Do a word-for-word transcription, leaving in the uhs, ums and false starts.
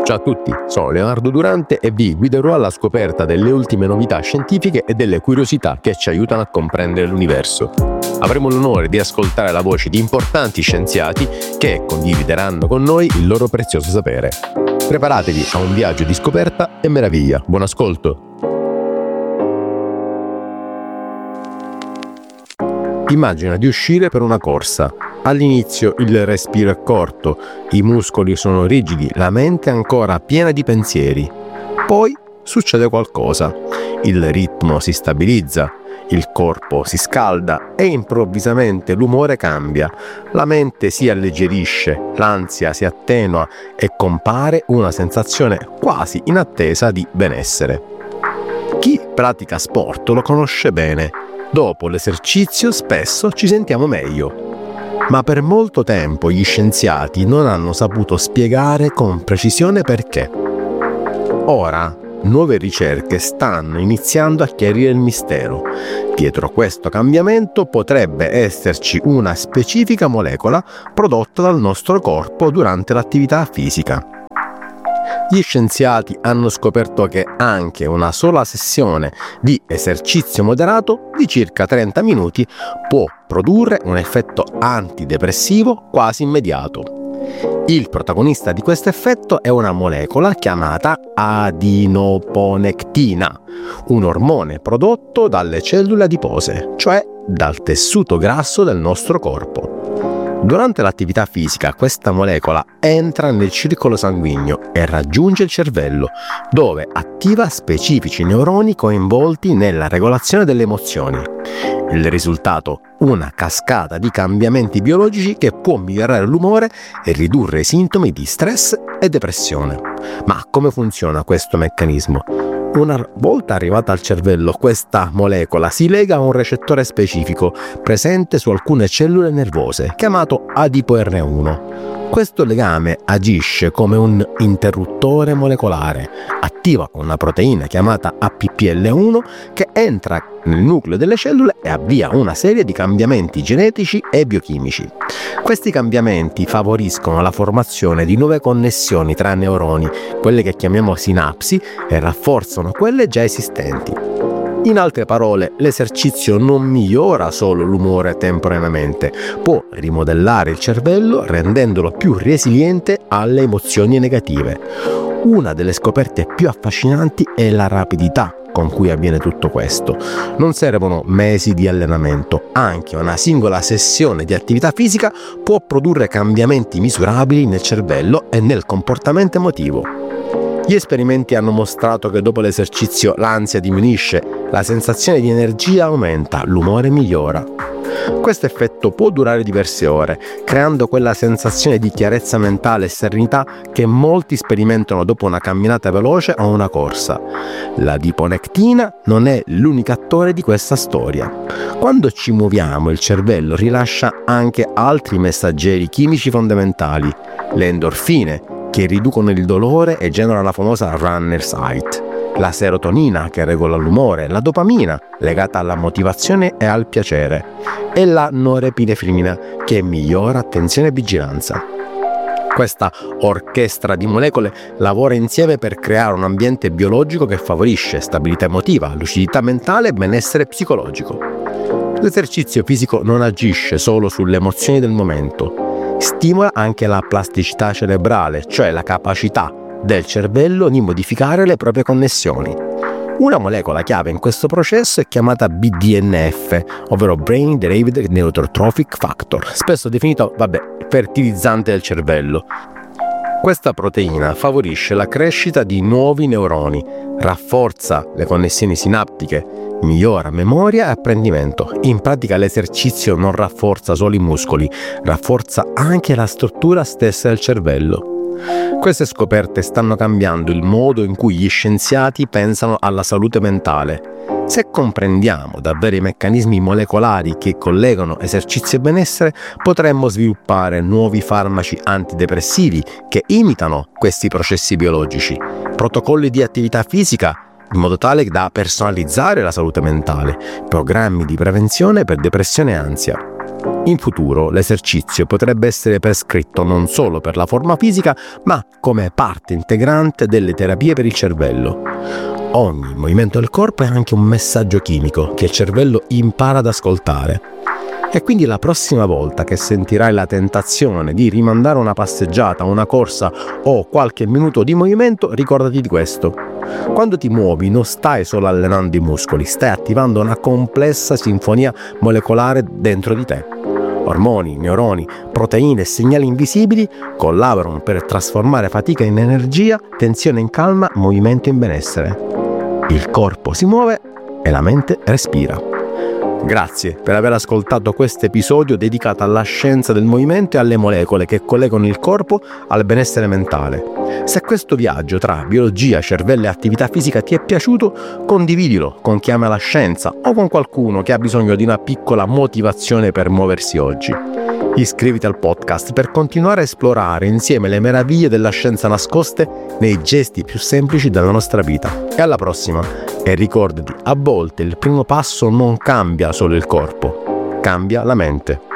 Ciao a tutti, sono Leonardo Durante e vi guiderò alla scoperta delle ultime novità scientifiche e delle curiosità che ci aiutano a comprendere l'universo. Avremo l'onore di ascoltare la voce di importanti scienziati che condivideranno con noi il loro prezioso sapere. Preparatevi a un viaggio di scoperta e meraviglia. Buon ascolto! Immagina di uscire per una corsa. All'inizio il respiro è corto, i muscoli sono rigidi, la mente è ancora piena di pensieri. Poi succede qualcosa. Il ritmo si stabilizza, il corpo si scalda e improvvisamente l'umore cambia. La mente si alleggerisce, l'ansia si attenua e compare una sensazione quasi inattesa di benessere. Chi pratica sport lo conosce bene. Dopo l'esercizio spesso ci sentiamo meglio. Ma per molto tempo gli scienziati non hanno saputo spiegare con precisione perché. Ora, nuove ricerche stanno iniziando a chiarire il mistero. Dietro questo cambiamento potrebbe esserci una specifica molecola prodotta dal nostro corpo durante l'attività fisica. Gli scienziati hanno scoperto che anche una sola sessione di esercizio moderato di circa trenta minuti può produrre un effetto antidepressivo quasi immediato. Il protagonista di questo effetto è una molecola chiamata adinoponectina, un ormone prodotto dalle cellule adipose, cioè dal tessuto grasso del nostro corpo. Durante l'attività fisica questa molecola entra nel circolo sanguigno e raggiunge il cervello, dove attiva specifici neuroni coinvolti nella regolazione delle emozioni. Il risultato? Una cascata di cambiamenti biologici che può migliorare l'umore e ridurre i sintomi di stress e depressione. Ma come funziona questo meccanismo? Una volta arrivata al cervello, questa molecola si lega a un recettore specifico presente su alcune cellule nervose, chiamato adipo erre uno. Questo legame agisce come un interruttore molecolare, attiva con una proteina chiamata A P P L uno che entra nel nucleo delle cellule e avvia una serie di cambiamenti genetici e biochimici. Questi cambiamenti favoriscono la formazione di nuove connessioni tra neuroni, quelle che chiamiamo sinapsi, e rafforzano quelle già esistenti. In altre parole, l'esercizio non migliora solo l'umore temporaneamente, può rimodellare il cervello rendendolo più resiliente alle emozioni negative. Una delle scoperte più affascinanti è la rapidità con cui avviene tutto questo. Non servono mesi di allenamento, anche una singola sessione di attività fisica può produrre cambiamenti misurabili nel cervello e nel comportamento emotivo. Gli esperimenti hanno mostrato che dopo l'esercizio l'ansia diminuisce, la sensazione di energia aumenta, l'umore migliora. Questo effetto può durare diverse ore, creando quella sensazione di chiarezza mentale e serenità che molti sperimentano dopo una camminata veloce o una corsa. L'adiponectina non è l'unico attore di questa storia. Quando ci muoviamo, il cervello rilascia anche altri messaggeri chimici fondamentali, le endorfine, che riducono il dolore e generano la famosa runner's high, la serotonina che regola l'umore, la dopamina legata alla motivazione e al piacere e la norepinefrina che migliora attenzione e vigilanza. Questa orchestra di molecole lavora insieme per creare un ambiente biologico che favorisce stabilità emotiva, lucidità mentale e benessere psicologico. L'esercizio fisico non agisce solo sulle emozioni del momento, stimola anche la plasticità cerebrale, cioè la capacità del cervello di modificare le proprie connessioni. Una molecola chiave in questo processo è chiamata B D N F, ovvero Brain Derived Neurotrophic Factor, spesso definito, vabbè, fertilizzante del cervello. Questa proteina favorisce la crescita di nuovi neuroni, rafforza le connessioni sinaptiche, migliora memoria e apprendimento. In pratica l'esercizio non rafforza solo i muscoli, rafforza anche la struttura stessa del cervello. Queste scoperte stanno cambiando il modo in cui gli scienziati pensano alla salute mentale. Se comprendiamo davvero i meccanismi molecolari che collegano esercizio e benessere, potremmo sviluppare nuovi farmaci antidepressivi che imitano questi processi biologici, protocolli di attività fisica in modo tale da personalizzare la salute mentale, programmi di prevenzione per depressione e ansia. In futuro l'esercizio potrebbe essere prescritto non solo per la forma fisica, ma come parte integrante delle terapie per il cervello. Ogni movimento del corpo è anche un messaggio chimico che il cervello impara ad ascoltare. E quindi la prossima volta che sentirai la tentazione di rimandare una passeggiata, una corsa o qualche minuto di movimento, ricordati di questo. Quando ti muovi non stai solo allenando i muscoli, stai attivando una complessa sinfonia molecolare dentro di te. Ormoni, neuroni, proteine e segnali invisibili collaborano per trasformare fatica in energia, tensione in calma, movimento in benessere. Il corpo si muove e la mente respira. Grazie per aver ascoltato questo episodio dedicato alla scienza del movimento e alle molecole che collegano il corpo al benessere mentale. Se questo viaggio tra biologia, cervello e attività fisica ti è piaciuto, condividilo con chi ama la scienza o con qualcuno che ha bisogno di una piccola motivazione per muoversi oggi. Iscriviti al podcast per continuare a esplorare insieme le meraviglie della scienza nascoste nei gesti più semplici della nostra vita. E alla prossima! E ricordati, a volte il primo passo non cambia solo il corpo, cambia la mente.